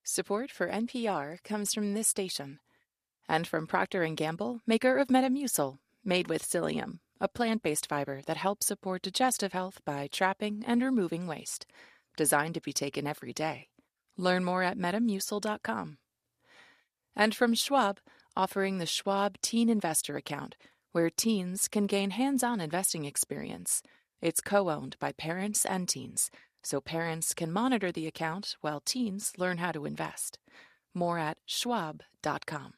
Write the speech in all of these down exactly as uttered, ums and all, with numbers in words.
Support for N P R comes from this station and from Procter and Gamble, maker of Metamucil, made with psyllium, a plant-based fiber that helps support digestive health by trapping and removing waste. Designed to be taken every day. Learn more at metamucil dot com. And from Schwab, offering the Schwab Teen Investor Account, where teens can gain hands-on investing experience. It's co-owned by parents and teens, so parents can monitor the account while teens learn how to invest. More at schwab dot com.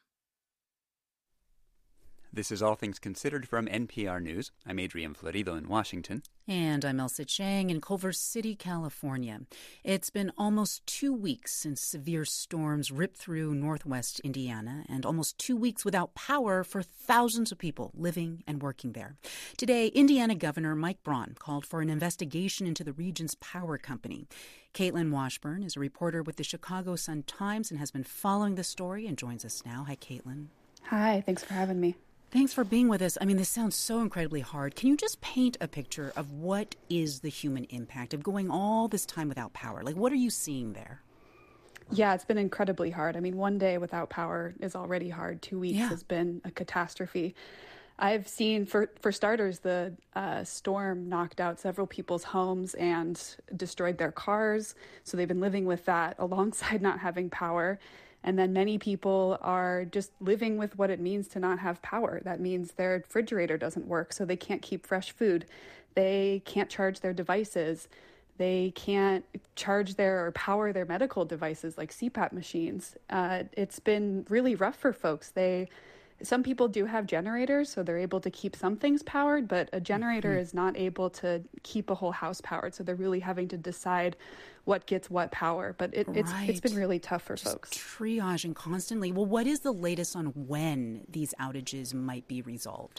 This is All Things Considered from N P R News. I'm Adrian Florido in Washington. And I'm Elsa Chang in Culver City, California. It's been almost two weeks since severe storms ripped through northwest Indiana, and almost two weeks without power for thousands of people living and working there. Today, Indiana Governor Mike Braun called for an investigation into the region's power company. Caitlin Washburn is a reporter with the Chicago Sun-Times and has been following the story and joins us now. Hi, Caitlin. Hi, thanks for having me. Thanks for being with us. I mean, this sounds so incredibly hard. Can you just paint a picture of what is the human impact of going all this time without power? Like, what are you seeing there? Yeah, it's been incredibly hard. I mean, one day without power is already hard. Two weeks yeah. has been a catastrophe. I've seen, for, for starters, the uh, storm knocked out several people's homes and destroyed their cars. So they've been living with that alongside not having power. And then many people are just living with what it means to not have power. That means their refrigerator doesn't work, so they can't keep fresh food. They can't charge their devices. They can't charge their or power their medical devices like C PAP machines. Uh, it's been really rough for folks. They, some people do have generators, so they're able to keep some things powered, but a generator mm-hmm. is not able to keep a whole house powered. So they're really having to decide what gets what power. But it, it's right. it's been really tough for Just folks. Triaging constantly. Well, what is the latest on when these outages might be resolved?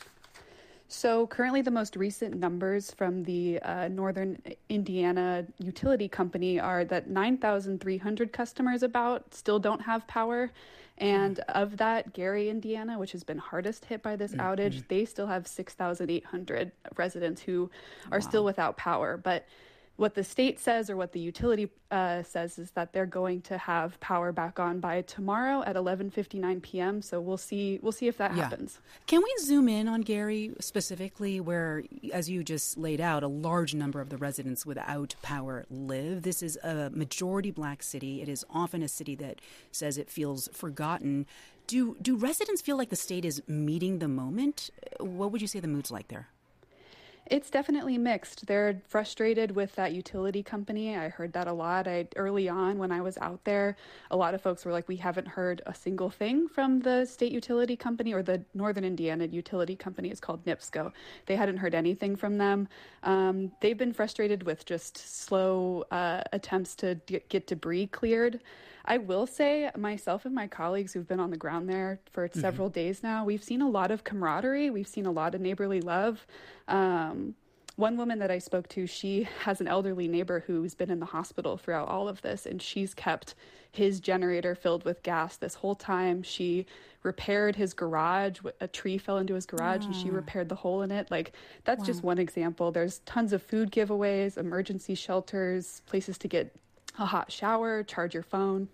So currently the most recent numbers from the uh, Northern Indiana Utility Company are that nine thousand three hundred customers about still don't have power. And mm-hmm. of that, Gary, Indiana, which has been hardest hit by this mm-hmm. outage, they still have six thousand eight hundred residents who are wow. still without power. But what the state says, or what the utility uh, says, is that they're going to have power back on by tomorrow at eleven fifty-nine p.m. So we'll see. We'll see if that yeah. happens. Can we zoom in on Gary specifically, where, as you just laid out, a large number of the residents without power live? This is a majority black city. It is often a city that says it feels forgotten. Do do residents feel like the state is meeting the moment? What would you say the mood's like there? It's definitely mixed. They're frustrated with that utility company. I heard that a lot. I, early on when I was out there, a lot of folks were like, we haven't heard a single thing from the state utility company, or the Northern Indiana Utility Company is called NIPSCO. They hadn't heard anything from them. Um, they've been frustrated with just slow uh, attempts to d- get debris cleared. I will say, myself and my colleagues who've been on the ground there for mm-hmm. several days now, we've seen a lot of camaraderie. We've seen a lot of neighborly love. Um, one woman that I spoke to, she has an elderly neighbor who's been in the hospital throughout all of this, and she's kept his generator filled with gas this whole time. She repaired his garage. A tree fell into his garage, oh. and she repaired the hole in it. Like, that's wow. just one example. There's tons of food giveaways, emergency shelters, places to get a hot shower, charge your phone.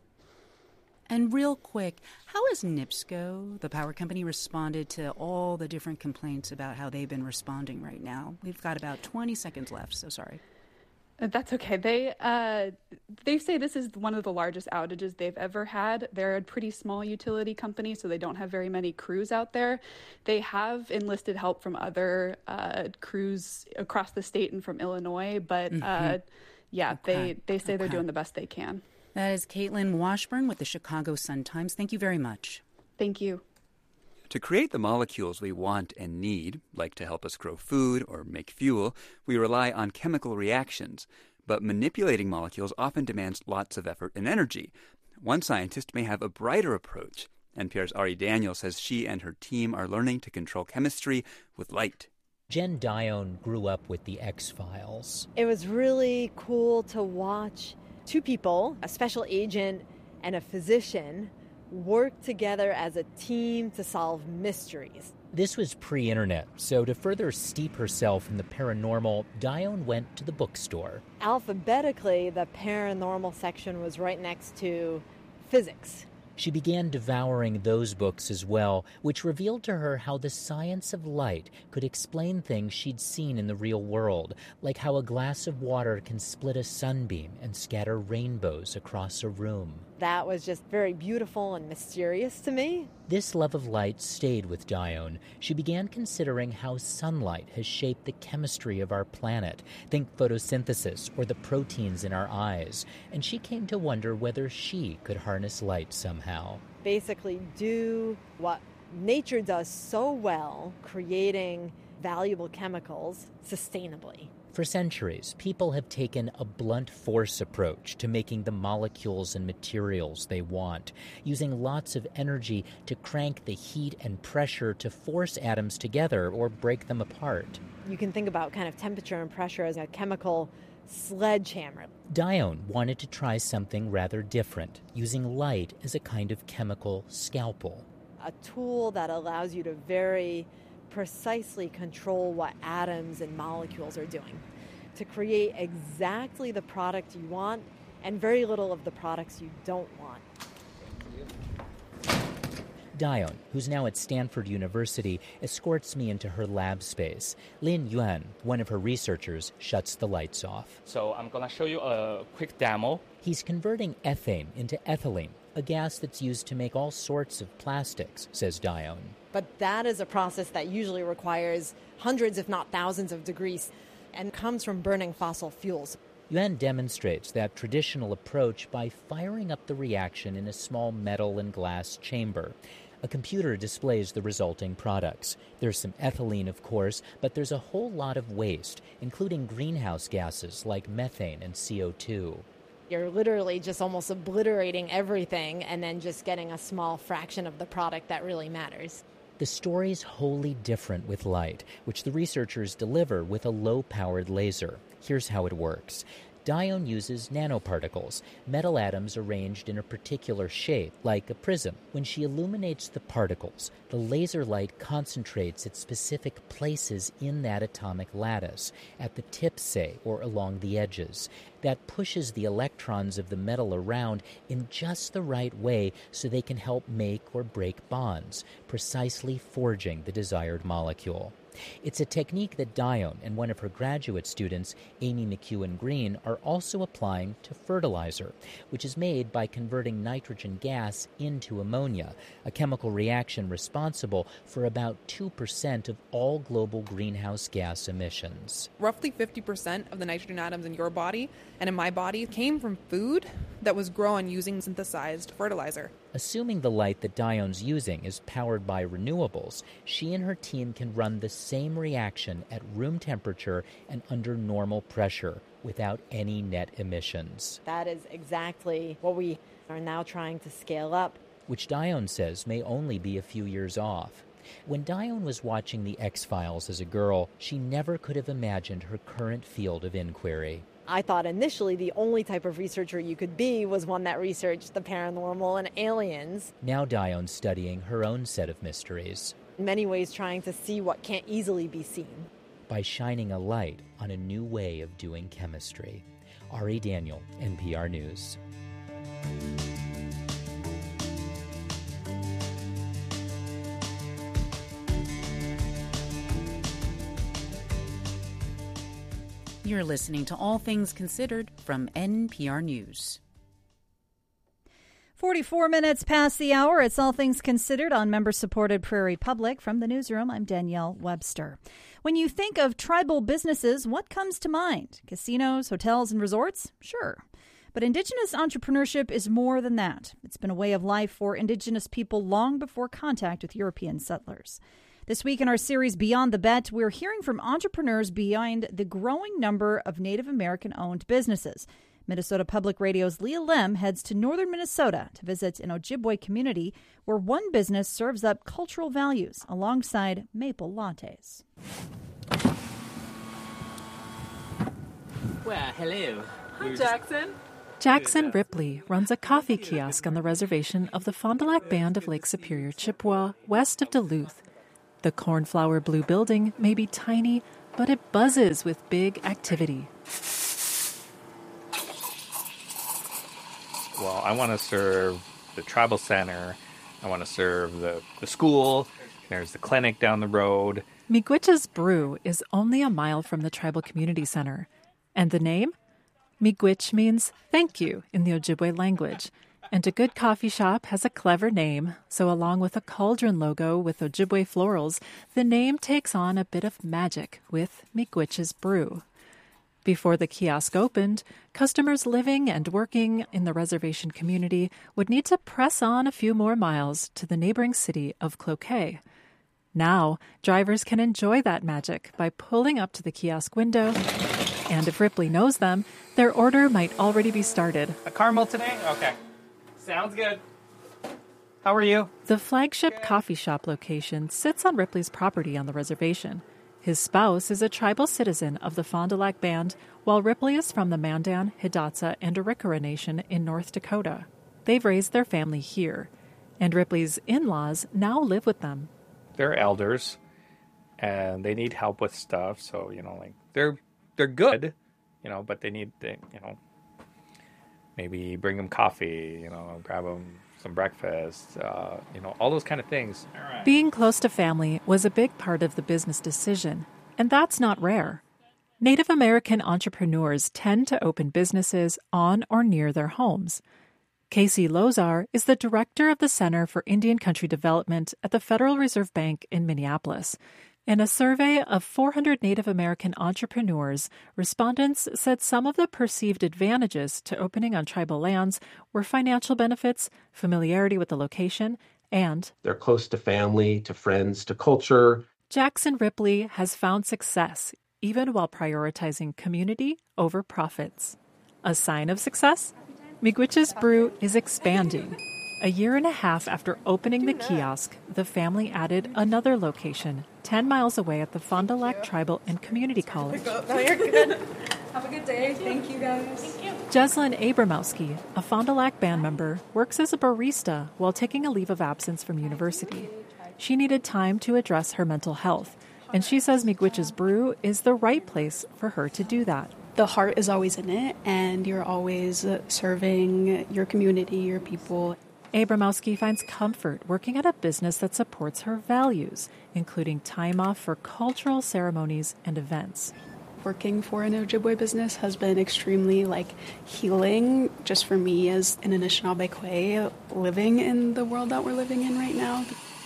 And real quick, how has NIPSCO, the power company, responded to all the different complaints about how they've been responding right now? We've got about twenty seconds left, so sorry. That's okay. They uh, they say this is one of the largest outages they've ever had. They're a pretty small utility company, so they don't have very many crews out there. They have enlisted help from other uh, crews across the state and from Illinois, but mm-hmm. uh, yeah, okay. they, they say okay. they're doing the best they can. That is Caitlin Washburn with the Chicago Sun-Times. Thank you very much. Thank you. To create the molecules we want and need, like to help us grow food or make fuel, we rely on chemical reactions. But manipulating molecules often demands lots of effort and energy. One scientist may have a brighter approach. N P R's Ari Daniel says she and her team are learning to control chemistry with light. Jen Dione grew up with the X-Files. It was really cool to watch two people, a special agent and a physician, work together as a team to solve mysteries. This was pre-internet, so to further steep herself in the paranormal, Dione went to the bookstore. Alphabetically, the paranormal section was right next to physics. She began devouring those books as well, which revealed to her how the science of light could explain things she'd seen in the real world, like how a glass of water can split a sunbeam and scatter rainbows across a room. That was just very beautiful and mysterious to me. This love of light stayed with Dione. She began considering how sunlight has shaped the chemistry of our planet. Think photosynthesis or the proteins in our eyes. And she came to wonder whether she could harness light somehow. Basically do what nature does so well, creating valuable chemicals sustainably. For centuries, people have taken a blunt force approach to making the molecules and materials they want, using lots of energy to crank the heat and pressure to force atoms together or break them apart. You can think about kind of temperature and pressure as a chemical sledgehammer. Dione wanted to try something rather different, using light as a kind of chemical scalpel. A tool that allows you to very precisely control what atoms and molecules are doing to create exactly the product you want and very little of the products you don't want. Dione, who's now at Stanford University, escorts me into her lab space. Lin Yuan, one of her researchers, shuts the lights off. So I'm going to show you a quick demo. He's converting ethane into ethylene, a gas that's used to make all sorts of plastics, says Dione. But that is a process that usually requires hundreds, if not thousands, of degrees and comes from burning fossil fuels. Yuan demonstrates that traditional approach by firing up the reaction in a small metal and glass chamber. A computer displays the resulting products. There's some ethylene, of course, but there's a whole lot of waste, including greenhouse gases like methane and C O two. You're literally just almost obliterating everything and then just getting a small fraction of the product that really matters. The story's wholly different with light, which the researchers deliver with a low-powered laser. Here's how it works. Dione uses nanoparticles, metal atoms arranged in a particular shape, like a prism. When she illuminates the particles, the laser light concentrates at specific places in that atomic lattice, at the tips, say, or along the edges. That pushes the electrons of the metal around in just the right way so they can help make or break bonds, precisely forging the desired molecule. It's a technique that Dione and one of her graduate students, Amy McEwen Green, are also applying to fertilizer, which is made by converting nitrogen gas into ammonia, a chemical reaction responsible for about two percent of all global greenhouse gas emissions. Roughly fifty percent of the nitrogen atoms in your body and in my body came from food that was grown using synthesized fertilizer. Assuming the light that Dione's using is powered by renewables, she and her team can run the same reaction at room temperature and under normal pressure without any net emissions. That is exactly what we are now trying to scale up. Which Dione says may only be a few years off. When Dione was watching The X-Files as a girl, she never could have imagined her current field of inquiry. I thought initially the only type of researcher you could be was one that researched the paranormal and aliens. Now Dione's studying her own set of mysteries. In many ways trying to see what can't easily be seen. By shining a light on a new way of doing chemistry. Ari Daniel, N P R News. You're listening to All Things Considered from N P R News. forty-four minutes past the hour. It's All Things Considered on member-supported Prairie Public. From the newsroom, I'm Danielle Webster. When you think of tribal businesses, what comes to mind? Casinos, hotels, and resorts? Sure. But Indigenous entrepreneurship is more than that. It's been a way of life for Indigenous people long before contact with European settlers. This week in our series Beyond the Bet, we're hearing from entrepreneurs behind the growing number of Native American-owned businesses. Minnesota Public Radio's Leah Lem heads to northern Minnesota to visit an Ojibwe community where one business serves up cultural values alongside maple lattes. Well, hello. Hi, Jackson. Jackson Ripley runs a coffee kiosk on the reservation of the Fond du Lac Band of Lake Superior Chippewa, west of Duluth. The cornflower blue building may be tiny, but it buzzes with big activity. Well, I want to serve the tribal center. I want to serve the, the school. There's the clinic down the road. Miigwech's Brew is only a mile from the tribal community center. And the name? Miigwech means thank you in the Ojibwe language. And a good coffee shop has a clever name, so along with a cauldron logo with Ojibwe florals, the name takes on a bit of magic with Miigwech's Brew. Before the kiosk opened, customers living and working in the reservation community would need to press on a few more miles to the neighboring city of Cloquet. Now, drivers can enjoy that magic by pulling up to the kiosk window, and if Ripley knows them, their order might already be started. A caramel today? Okay. Sounds good. How are you? The flagship coffee shop location sits on Ripley's property on the reservation. His spouse is a tribal citizen of the Fond du Lac Band, while Ripley is from the Mandan, Hidatsa, and Arikara Nation in North Dakota. They've raised their family here, and Ripley's in-laws now live with them. They're elders, and they need help with stuff, so, you know, like, they're they're good, you know, but they need, they, you know, maybe bring them coffee, you know, grab them some breakfast, uh, you know, all those kind of things. Right. Being close to family was a big part of the business decision, and that's not rare. Native American entrepreneurs tend to open businesses on or near their homes. Casey Lozar is the director of the Center for Indian Country Development at the Federal Reserve Bank in Minneapolis. In a survey of four hundred Native American entrepreneurs, respondents said some of the perceived advantages to opening on tribal lands were financial benefits, familiarity with the location, and they're close to family, to friends, to culture. Jackson Ripley has found success even while prioritizing community over profits. A sign of success? Miigwech's Brew is expanding. A year and a half after opening the kiosk, the family added another location, ten miles away at the Fond du Lac Tribal and Community College. No, you're good. Have a good day. Thank you, guys. Thank you. Jesslyn Abramowski, a Fond du Lac band member, works as a barista while taking a leave of absence from university. She needed time to address her mental health, and she says Miigwech's Brew is the right place for her to do that. The heart is always in it, and you're always serving your community, your people. Abramowski finds comfort working at a business that supports her values, including time off for cultural ceremonies and events. Working for an Ojibwe business has been extremely like healing just for me as an Anishinaabe living in the world that we're living in right now.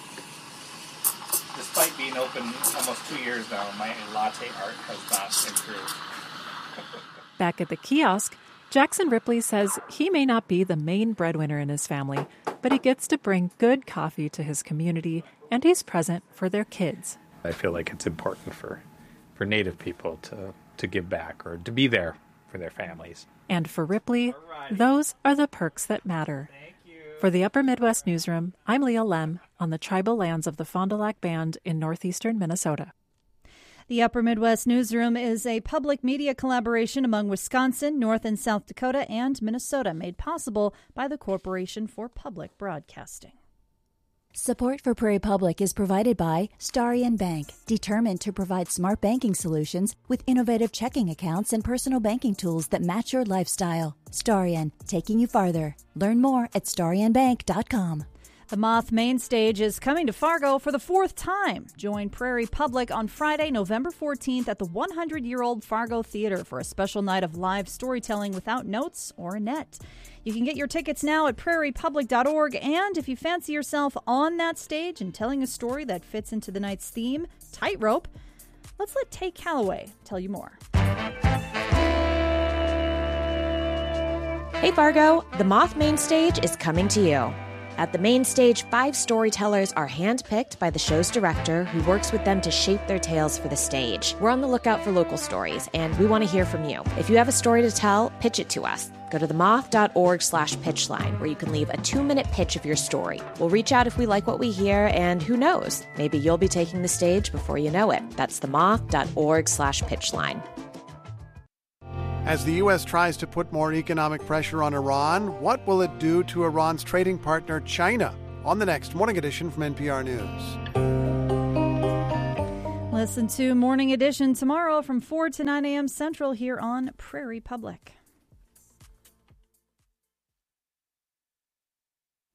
Despite being open almost two years now, my latte art has not improved. Back at the kiosk, Jackson Ripley says he may not be the main breadwinner in his family, but he gets to bring good coffee to his community, and he's present for their kids. I feel like it's important for, for Native people to, to give back or to be there for their families. And for Ripley, those are the perks that matter. For the Upper Midwest Newsroom, I'm Leah Lem on the tribal lands of the Fond du Lac Band in northeastern Minnesota. The Upper Midwest Newsroom is a public media collaboration among Wisconsin, North and South Dakota, and Minnesota, made possible by the Corporation for Public Broadcasting. Support for Prairie Public is provided by Starion Bank, determined to provide smart banking solutions with innovative checking accounts and personal banking tools that match your lifestyle. Starion, taking you farther. Learn more at starion bank dot com. The Moth Main Stage is coming to Fargo for the fourth time. Join Prairie Public on Friday, November fourteenth at the hundred-year-old Fargo Theater for a special night of live storytelling without notes or a net. You can get your tickets now at prairie public dot org, and if you fancy yourself on that stage and telling a story that fits into the night's theme, Tightrope, let's let Tay Calloway tell you more. Hey Fargo, the Moth Main Stage is coming to you. At the main stage, five storytellers are handpicked by the show's director, who works with them to shape their tales for the stage. We're on the lookout for local stories, and we want to hear from you. If you have a story to tell, pitch it to us. Go to themoth dot org slash pitchline, where you can leave a two-minute pitch of your story. We'll reach out if we like what we hear, and who knows, maybe you'll be taking the stage before you know it. That's themoth dot org slash pitchline. As the U S tries to put more economic pressure on Iran, what will it do to Iran's trading partner, China? On the next Morning Edition from N P R News. Listen to Morning Edition tomorrow from four to nine a.m. Central here on Prairie Public.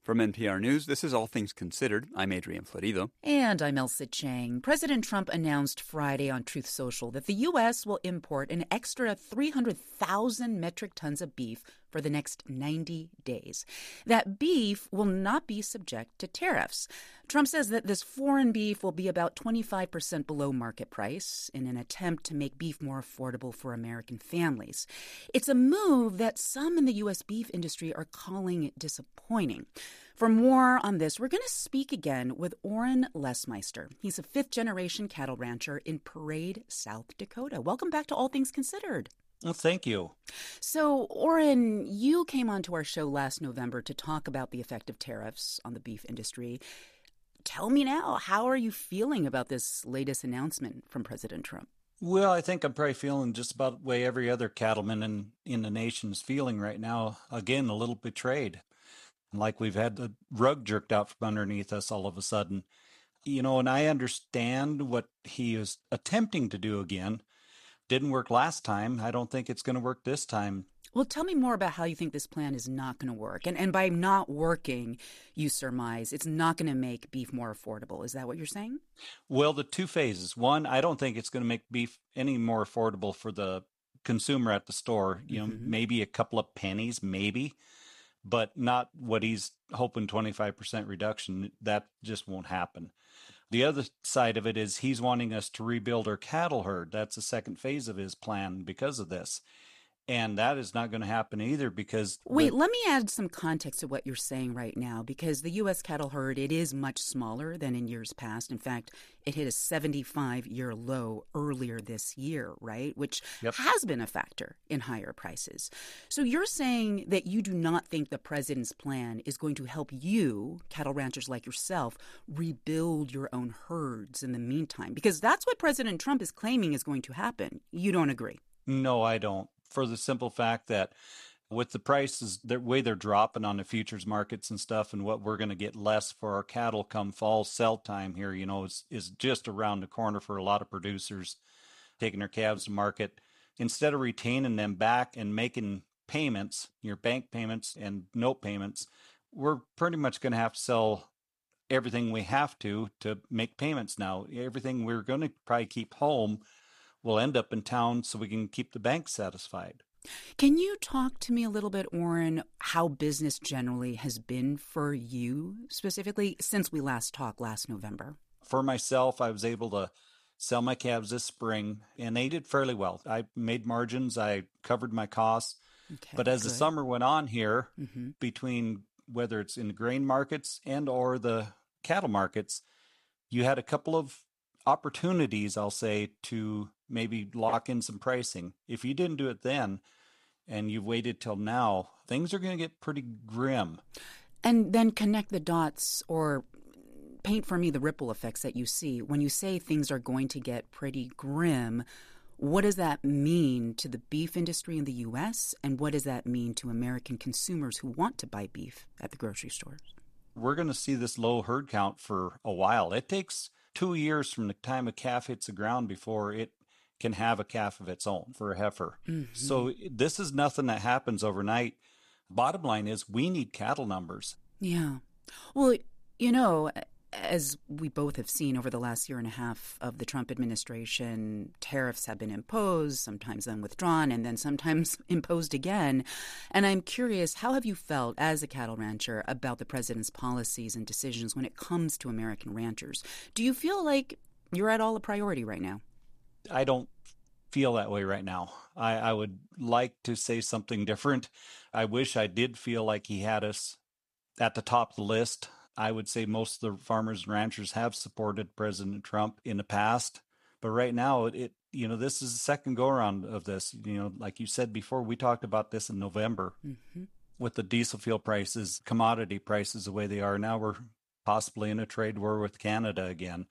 From N P R News, this is All Things Considered. I'm Adrian Florido. And I'm Elsa Chang. President Trump announced Friday on Truth Social that the U S will import an extra three hundred thousand metric tons of beef for the next ninety days. That beef will not be subject to tariffs. Trump says that this foreign beef will be about twenty-five percent below market price in an attempt to make beef more affordable for American families. It's a move that some in the U S beef industry are calling disappointing. For more on this, we're going to speak again with Oren Lesmeister. He's a fifth-generation cattle rancher in Parade, South Dakota. Welcome back to All Things Considered. Well, thank you. So, Oren, you came onto our show last November to talk about the effect of tariffs on the beef industry. Tell me now, how are you feeling about this latest announcement from President Trump? Well, I think I'm probably feeling just about the way every other cattleman in, in the nation is feeling right now. Again, a little betrayed. Like we've had the rug jerked out from underneath us all of a sudden. You know, and I understand what he is attempting to do again. Didn't work last time. I don't think it's going to work this time. Well, tell me more about how you think this plan is not going to work. And and by not working, you surmise it's not going to make beef more affordable. Is that what you're saying? Well, the two phases. One, I don't think it's going to make beef any more affordable for the consumer at the store. You know, mm-hmm. maybe a couple of pennies, maybe, but not what he's hoping, twenty-five percent reduction. That just won't happen. The other side of it is he's wanting us to rebuild our cattle herd. That's the second phase of his plan because of this. And that is not going to happen either because... Wait, the... let me add some context to what you're saying right now, because the U S cattle herd, it is much smaller than in years past. In fact, it hit a seventy-five-year low earlier this year, right? Which yep. has been a factor in higher prices. So you're saying that you do not think the president's plan is going to help you, cattle ranchers like yourself, rebuild your own herds in the meantime? Because that's what President Trump is claiming is going to happen. You don't agree? No, I don't. For the simple fact that with the prices, the way they're dropping on the futures markets and stuff, and what we're going to get less for our cattle come fall sell time here, you know, is, is just around the corner for a lot of producers taking their calves to market. Instead of retaining them back and making payments, your bank payments and note payments, we're pretty much going to have to sell everything we have to to make payments now. Everything we're going to probably keep home will end up in town so we can keep the bank satisfied. Can you talk to me a little bit, Oren, how business generally has been for you specifically since we last talked last November? For myself, I was able to sell my calves this spring, and they did fairly well. I made margins. I covered my costs. Okay, but as good. the summer went on here, mm-hmm. between whether it's in the grain markets and or the cattle markets, you had a couple of opportunities, I'll say, to maybe lock in some pricing. If you didn't do it then and you've waited till now, things are going to get pretty grim. And then connect the dots or paint for me the ripple effects that you see. When you say things are going to get pretty grim, what does that mean to the beef industry in the U S? And what does that mean to American consumers who want to buy beef at the grocery stores? We're going to see this low herd count for a while. It takes two years from the time a calf hits the ground before it can have a calf of its own for a heifer. Mm-hmm. So this is nothing that happens overnight. Bottom line is we need cattle numbers. Yeah. Well, you know, as we both have seen over the last year and a half of the Trump administration, tariffs have been imposed, sometimes then withdrawn, and then sometimes imposed again. And I'm curious, how have you felt as a cattle rancher about the president's policies and decisions when it comes to American ranchers? Do you feel like you're at all a priority right now? I don't feel that way right now. I, I would like to say something different. I wish I did feel like he had us at the top of the list. I would say most of the farmers and ranchers have supported President Trump in the past. But right now, it you know, this is the second go-around of this. You know, like you said before, we talked about this in November mm-hmm. with the diesel fuel prices, commodity prices the way they are. Now we're possibly in a trade war with Canada again.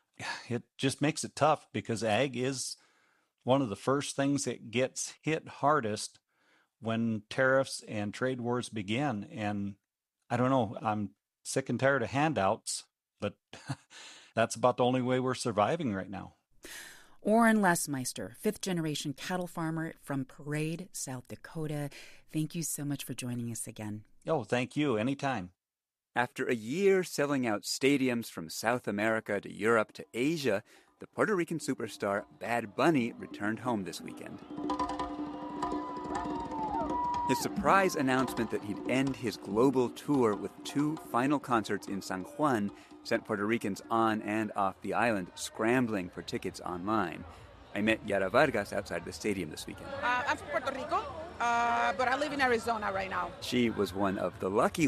It just makes it tough because ag is one of the first things that gets hit hardest when tariffs and trade wars begin. And I don't know, I'm sick and tired of handouts, but that's about the only way we're surviving right now. Oren Lesmeister, fifth-generation cattle farmer from Parade, South Dakota. Thank you so much for joining us again. Oh, thank you. Anytime. After a year selling out stadiums from South America to Europe to Asia, the Puerto Rican superstar Bad Bunny returned home this weekend. His surprise announcement that he'd end his global tour with two final concerts in San Juan sent Puerto Ricans on and off the island scrambling for tickets online. I met Yara Vargas outside the stadium this weekend. Uh, I'm from Puerto Rico, uh, but I live in Arizona right now. She was one of the lucky